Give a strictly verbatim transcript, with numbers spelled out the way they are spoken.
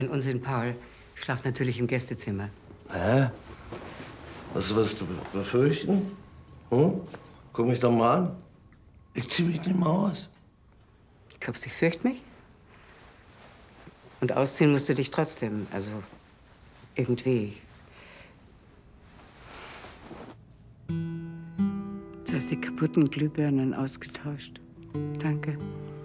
Unsinn, Paul. Ich schlaf natürlich im Gästezimmer. Hä? Was wirst du befürchten? Hm? Guck mich doch mal an. Ich zieh mich nicht mehr aus. Glaubst du, ich fürchte mich? Und ausziehen musst du dich trotzdem. Also, irgendwie. Du hast die kaputten Glühbirnen ausgetauscht. Danke.